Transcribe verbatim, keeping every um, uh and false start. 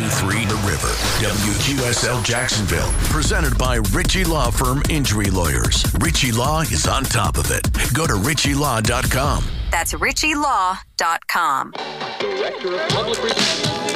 ninety-three The River. W Q S L Jacksonville. Presented by Ritchie Law Firm Injury Lawyers. Ritchie Law is on top of it. Go to ritchie law dot com. That's ritchie law dot com. Director of Public Relations.